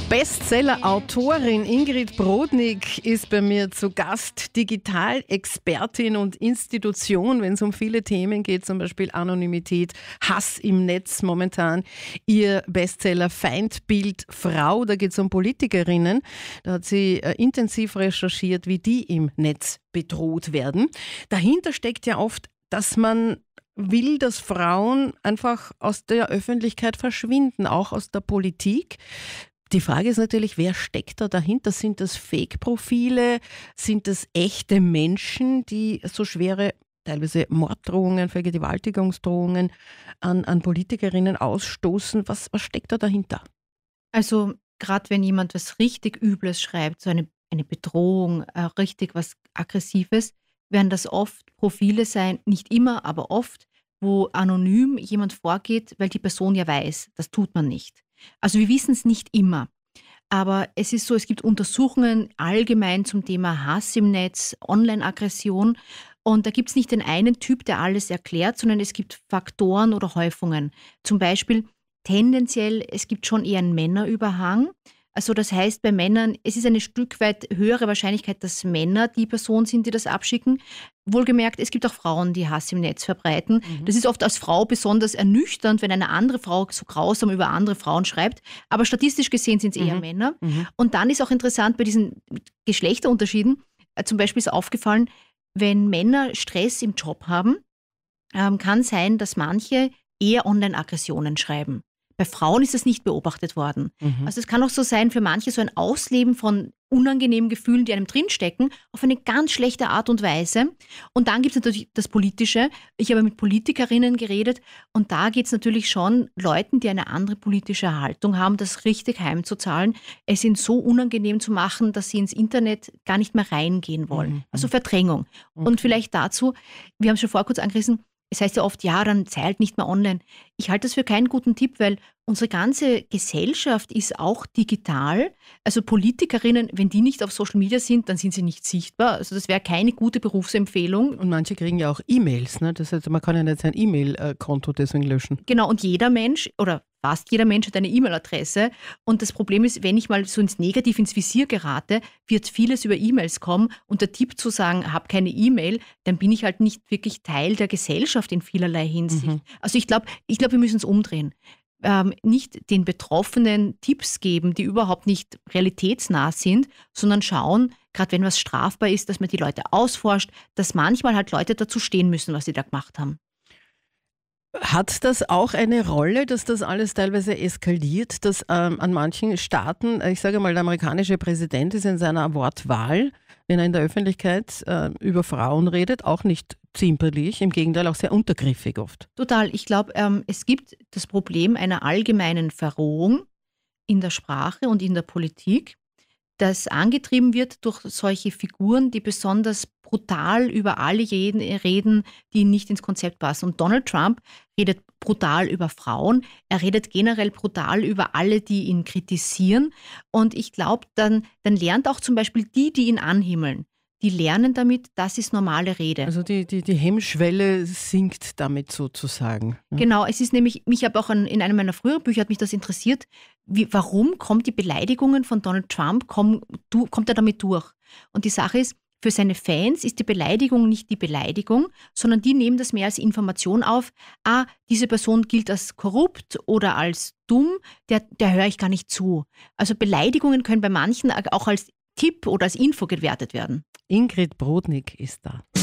Bestseller-Autorin Ingrid Brodnik ist bei mir zu Gast, Digitalexpertin und Institution, wenn es um viele Themen geht, zum Beispiel Anonymität, Hass im Netz momentan. Ihr Bestseller Feindbild Frau, da geht es um Politikerinnen. Da hat sie intensiv recherchiert, wie die im Netz bedroht werden. Dahinter steckt ja oft, dass man will, dass Frauen einfach aus der Öffentlichkeit verschwinden, auch aus der Politik. Die Frage ist natürlich, wer steckt da dahinter? Sind das Fake-Profile? Sind das echte Menschen, die so schwere, teilweise Morddrohungen, Vergewaltigungsdrohungen an Politikerinnen ausstoßen? Was steckt da dahinter? Also gerade wenn jemand was richtig Übles schreibt, so eine Bedrohung, richtig was Aggressives, werden das oft Profile sein, nicht immer, aber oft, wo anonym jemand vorgeht, weil die Person ja weiß, das tut man nicht. Also wir wissen es nicht immer, aber es ist so, es gibt Untersuchungen allgemein zum Thema Hass im Netz, Online-Aggression und da gibt es nicht den einen Typ, der alles erklärt, sondern es gibt Faktoren oder Häufungen. Zum Beispiel tendenziell, es gibt schon eher einen Männerüberhang. Also das heißt bei Männern, es ist eine Stück weit höhere Wahrscheinlichkeit, dass Männer die Person sind, die das abschicken. Wohlgemerkt, es gibt auch Frauen, die Hass im Netz verbreiten. Das ist oft als Frau besonders ernüchternd, wenn eine andere Frau so grausam über andere Frauen schreibt. Aber statistisch gesehen sind es eher Männer. Und dann ist auch interessant bei diesen Geschlechterunterschieden, zum Beispiel ist aufgefallen, wenn Männer Stress im Job haben, kann sein, dass manche eher Online-Aggressionen schreiben. Bei Frauen ist das nicht beobachtet worden. Also es kann auch so sein, für manche so ein Ausleben von unangenehmen Gefühlen, die einem drinstecken, auf eine ganz schlechte Art und Weise. Und dann gibt es natürlich das Politische. Ich habe mit Politikerinnen geredet und da geht es natürlich schon Leuten, die eine andere politische Haltung haben, das richtig heimzuzahlen, es ihnen so unangenehm zu machen, dass sie ins Internet gar nicht mehr reingehen wollen. Also Verdrängung. Und vielleicht dazu, wir haben es schon vorher kurz angerissen, es heißt ja oft, ja, dann zeilt nicht mehr online. Ich halte das für keinen guten Tipp, weil unsere ganze Gesellschaft ist auch digital. Also Politikerinnen, wenn die nicht auf Social Media sind, dann sind sie nicht sichtbar. Also das wäre keine gute Berufsempfehlung. Und manche kriegen ja auch E-Mails. Ne? Das heißt, man kann ja nicht sein E-Mail-Konto deswegen löschen. Genau, und jeder Mensch oder fast jeder Mensch hat eine E-Mail-Adresse. Und das Problem ist, wenn ich mal so ins Visier gerate, wird vieles über E-Mails kommen. Und der Tipp zu sagen, hab keine E-Mail, dann bin ich halt nicht wirklich Teil der Gesellschaft in vielerlei Hinsicht. Also ich glaube, wir müssen es umdrehen. Nicht den Betroffenen Tipps geben, die überhaupt nicht realitätsnah sind, sondern schauen, gerade wenn was strafbar ist, dass man die Leute ausforscht, dass manchmal halt Leute dazu stehen müssen, was sie da gemacht haben. Hat das auch eine Rolle, dass das alles teilweise eskaliert, dass an manchen Staaten, ich sage mal, der amerikanische Präsident ist in seiner Wortwahl, wenn er in der Öffentlichkeit über Frauen redet, auch nicht zimperlich, im Gegenteil auch sehr untergriffig oft. Total. Ich glaube, es gibt das Problem einer allgemeinen Verrohung in der Sprache und in der Politik, das angetrieben wird durch solche Figuren, die besonders brutal über alle reden, die nicht ins Konzept passen. Und Donald Trump redet brutal über Frauen, er redet generell brutal über alle, die ihn kritisieren. Und ich glaube, dann lernt auch zum Beispiel die ihn anhimmeln, die lernen damit, das ist normale Rede. Also die Hemmschwelle sinkt damit sozusagen. Ne? Genau, es ist nämlich, mich habe auch in einem meiner früheren Bücher hat mich das interessiert, warum kommt die Beleidigungen von Donald Trump, kommt er damit durch? Und die Sache ist, für seine Fans ist die Beleidigung nicht die Beleidigung, sondern die nehmen das mehr als Information auf, diese Person gilt als korrupt oder als dumm, der höre ich gar nicht zu. Also Beleidigungen können bei manchen auch als Tipp oder als Info gewertet werden. Ingrid Brodnik ist da.